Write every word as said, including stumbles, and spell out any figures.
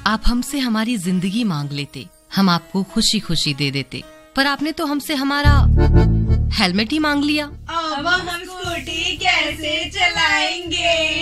आप हमसे हमारी जिंदगी मांग लेते, हम आपको खुशी खुशी दे देते, पर आपने तो हमसे हमारा हेलमेट ही मांग लिया। अब हम स्कूटी कैसे चलाएंगे?